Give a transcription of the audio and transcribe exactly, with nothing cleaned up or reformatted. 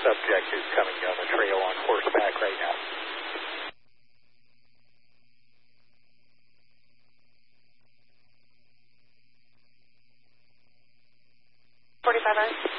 subject is coming down the trail on horseback right now. forty-five hours.